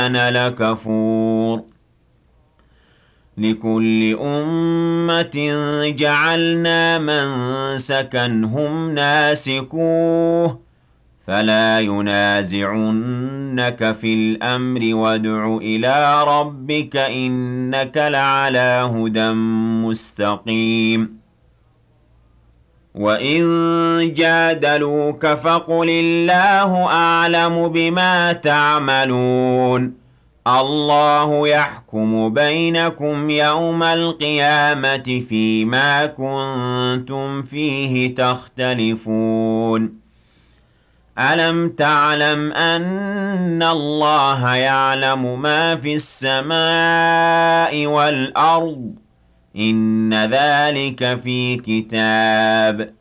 لكفور لكل أمة جعلنا منسكا هم ناسكوه فلا ينازعنك في الأمر وادع إلى ربك إنك لعلى هدى مستقيم وإن جادلوك فقل الله أعلم بما تعملون الله يحكم بينكم يوم القيامة فيما كنتم فيه تختلفون ألم تعلم أن الله يعلم ما في السماء والأرض إن ذلك في كتاب